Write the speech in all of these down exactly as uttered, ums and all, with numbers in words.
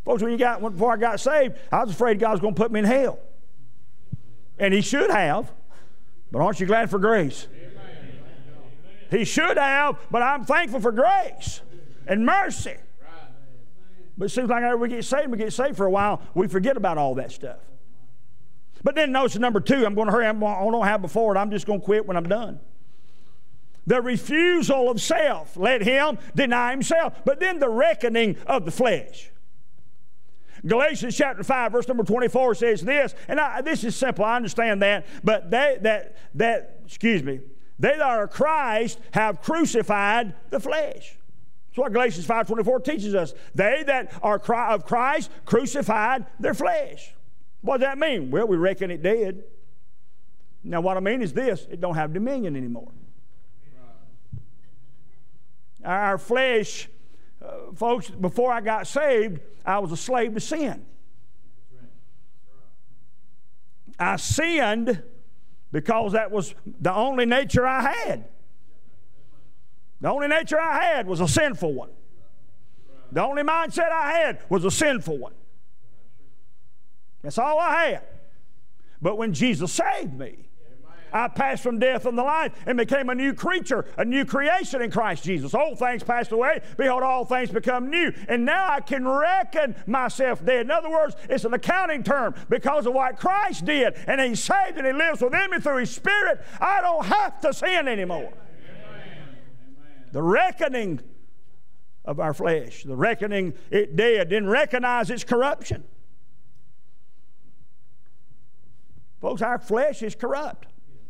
Folks, when you got, before I got saved, I was afraid God was going to put me in hell. And He should have. But aren't you glad for grace? Amen. He should have, but I'm thankful for grace and mercy. But it seems like after we get saved, we get saved for a while, we forget about all that stuff. But then notice number two, I'm going to hurry, I don't have before it, I'm just going to quit when I'm done. The refusal of self. Let him deny himself. But then the reckoning of the flesh. Galatians chapter five, verse number twenty-four says this, and I, this is simple, I understand that, but they that that excuse me, they that are Christ have crucified the flesh. That's what Galatians five twenty-four teaches us. They that are of Christ crucified their flesh. What does that mean? Well, we reckon it dead. Now, what I mean is this: it don't have dominion anymore. Our flesh. Uh, folks, before I got saved, I was a slave to sin. I sinned because that was the only nature I had. The only nature I had was a sinful one. The only mindset I had was a sinful one. That's all I had. But when Jesus saved me, I passed from death unto life and became a new creature, a new creation in Christ Jesus. Old things passed away. Behold, all things become new. And now I can reckon myself dead. In other words, it's an accounting term because of what Christ did. And He saved and He lives within me through His Spirit. I don't have to sin anymore. Amen. The reckoning of our flesh, the reckoning it dead, didn't recognize its corruption. Folks, our flesh is corrupt.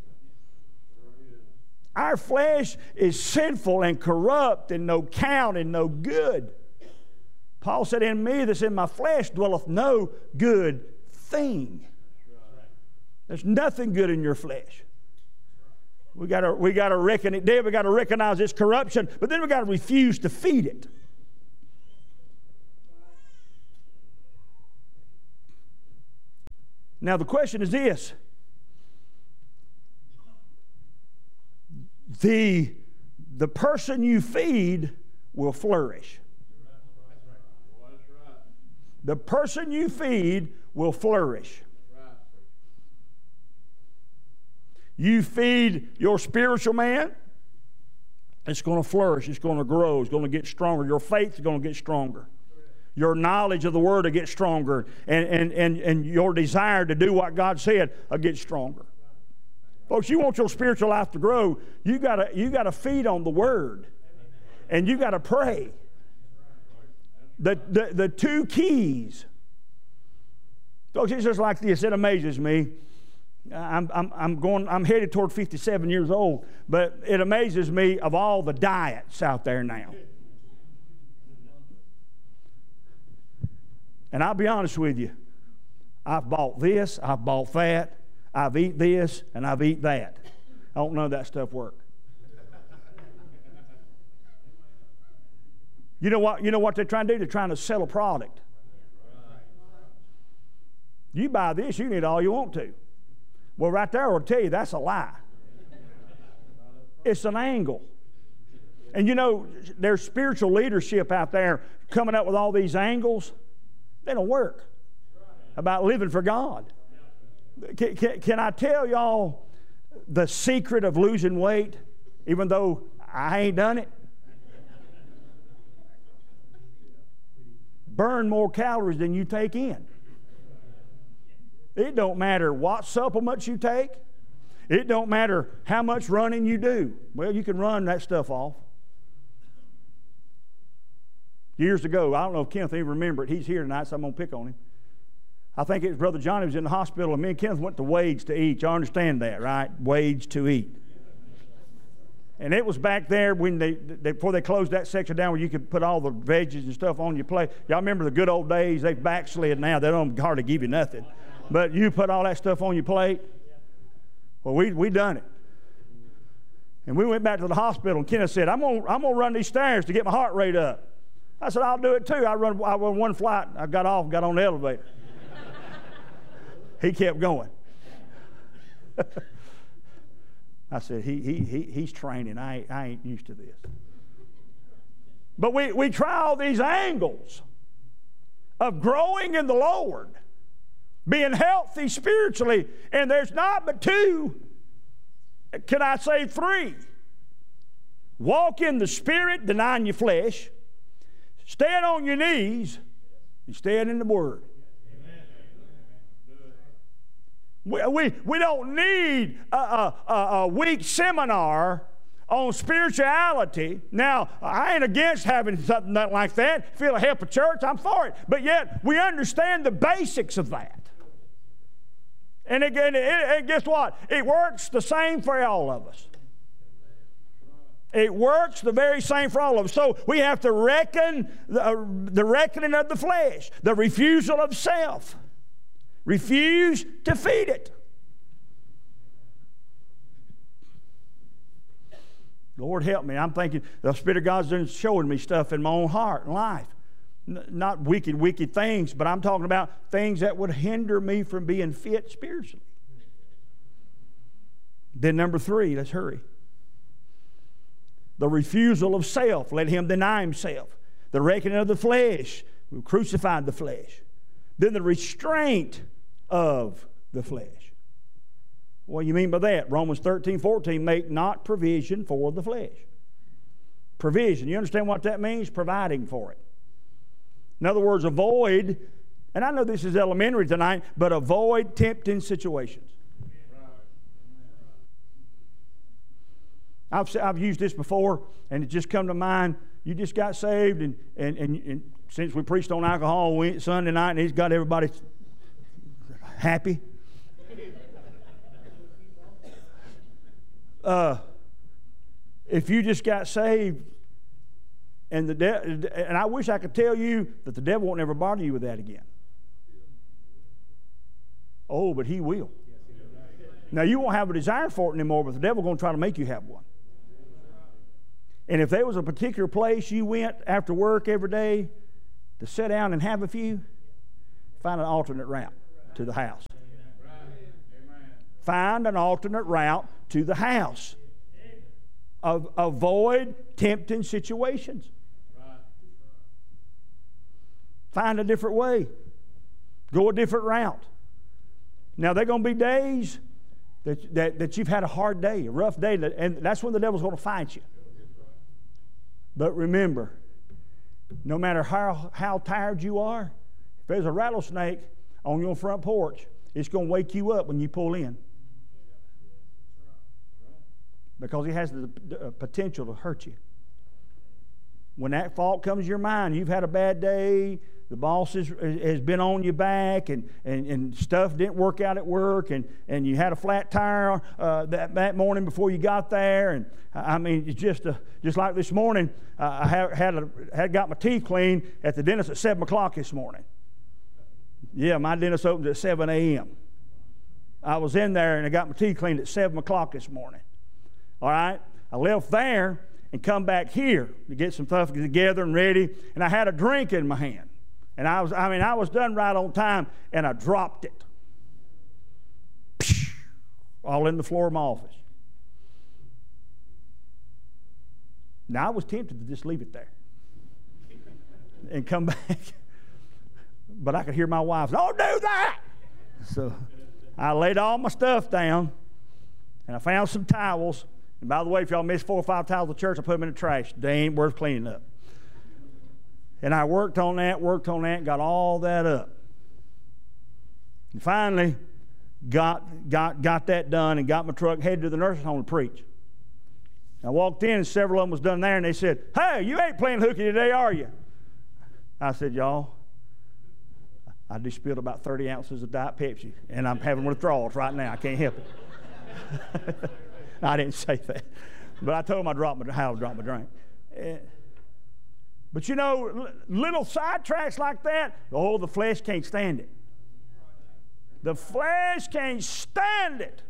Our flesh is sinful and corrupt and no count and no good. Paul said, in me that's in my flesh dwelleth no good thing. There's nothing good in your flesh. We gotta, we gotta reckon it dead. We gotta recognize its corruption, but then we gotta refuse to feed it. Now the question is this. The, the person you feed will flourish. The person you feed will flourish. You feed your spiritual man, it's going to flourish, it's going to grow, it's going to get stronger. Your faith is going to get stronger. Your knowledge of the Word will get stronger. And, and, and, and your desire to do what God said will get stronger. Folks, you want your spiritual life to grow, you gotta you gotta feed on the Word. And you gotta pray. The, the, the two keys. Folks, it's just like this. It amazes me. I'm, I'm, I'm going, I'm headed toward fifty-seven years old, but it amazes me of all the diets out there now. And I'll be honest with you. I've bought this, I've bought that. I've eat this and I've eat that. I don't know if that stuff work. You know what? You know what they're trying to do? They're trying to sell a product. You buy this, you can eat all you want to. Well, right there, I'll tell you that's a lie. It's an angle. And you know, there's spiritual leadership out there coming up with all these angles. They don't work. About living for God. Can, can, can I tell y'all the secret of losing weight, even though I ain't done it? Burn more calories than you take in. It don't matter what supplements you take. It don't matter how much running you do. Well, you can run that stuff off. Years ago, I don't know if Kenneth even remember it. He's here tonight, so I'm going to pick on him. I think it was Brother Johnny was in the hospital, and me and Kenneth went to Wade's to eat. Y'all understand that, right? Wade's to eat. And it was back there when they, they before they closed that section down where you could put all the veggies and stuff on your plate. Y'all remember the good old days? They've backslid now. They don't hardly give you nothing. But you put all that stuff on your plate. Well, we we done it. And we went back to the hospital, and Kenneth said, I'm going I'm gonna run these stairs to get my heart rate up. I said, I'll do it too. I run, I run one flight. I got off and got on the elevator. He kept going. I said, he, he, he, he's training. I ain't, I ain't used to this. But we, we try all these angles of growing in the Lord, being healthy spiritually, and there's not but two, can I say three? Walk in the Spirit, denying your flesh, stand on your knees, and stand in the Word. We, we, we don't need a, a, a, a week seminar on spirituality. Now, I ain't against having something like that. Feel a help a church, I'm for it. But yet, we understand the basics of that. And again, it, it, guess what? It works the same for all of us. It works the very same for all of us. So we have to reckon the, uh, the reckoning of the flesh, the refusal of self. Refuse to feed it. Lord help me. I'm thinking the Spirit of God's been showing me stuff in my own heart and life. N- not wicked, wicked things, but I'm talking about things that would hinder me from being fit spiritually. Then number three, let's hurry. The refusal of self. Let him deny himself. The reckoning of the flesh. We crucified the flesh. Then the restraint of the flesh. What do you mean by that? Romans thirteen, fourteen, make not provision for the flesh. Provision. You understand what that means? Providing for it. In other words, avoid, and I know this is elementary tonight, but avoid tempting situations. I've, I've used this before, and it just come to mind. You just got saved, and, and, and, and since we preached on alcohol we went Sunday night, and he's got everybody happy. Uh, if you just got saved, and the de- and I wish I could tell you that the devil won't ever bother you with that again. Oh, but he will. Now you won't have a desire for it anymore, but the devil's going to try to make you have one. And if there was a particular place you went after work every day to sit down and have a few, find an alternate route to the house. Find an alternate route to the house. Of, avoid tempting situations. Find a different way. Go a different route. Now, there are going to be days that, that, that you've had a hard day, a rough day, and that's when the devil's going to fight you. But remember, no matter how, how tired you are, if there's a rattlesnake on your front porch, it's going to wake you up when you pull in. Because he has the, the potential to hurt you. When that thought comes to your mind, you've had a bad day, the boss is, has been on your back, and, and, and stuff didn't work out at work, and, and you had a flat tire uh, that, that morning before you got there. And I mean, it's just a, just like this morning, uh, I had, had, a, had got my teeth cleaned at the dentist at seven o'clock this morning. Yeah, my dentist opens at seven a.m. I was in there and I got my teeth cleaned at seven o'clock this morning. All right? I left there and come back here to get some stuff together and ready, and I had a drink in my hand. And I was, I mean, I was done right on time, and I dropped it. All in the floor of my office. Now, I was tempted to just leave it there and come back. But I could hear my wife, don't do that! So I laid all my stuff down, and I found some towels. And by the way, if y'all miss four or five towels at church, I put them in the trash. They ain't worth cleaning up. And I worked on that, worked on that, got all that up. And finally, got, got, got that done and got my truck, headed to the nursing home to preach. I walked in and several of them was done there, and they said, hey, you ain't playing hooky today, are you? I said, y'all, I just spilled about thirty ounces of Diet Pepsi, and I'm having withdrawals right now. I can't help it. I didn't say that. But I told them I dropped my, how I dropped my drink. Uh, but you know, little sidetracks like that, oh, the flesh can't stand it. The flesh can't stand it.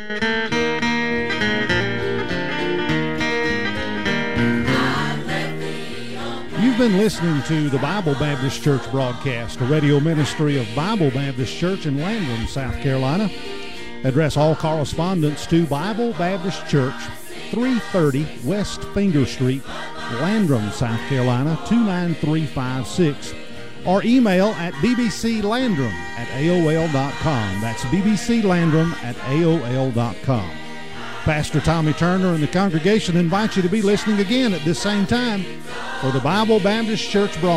You've been listening to the Bible Baptist Church broadcast, a radio ministry of Bible Baptist Church in Landrum, South Carolina. Address all correspondence to Bible Baptist Church, three thirty West Finger Street, Landrum, South Carolina, two nine three five six. or email at bbclandrum at A O L dot com. That's bbclandrum at A O L dot com. Pastor Tommy Turner and the congregation invite you to be listening again at this same time for the Bible Baptist Church broadcast.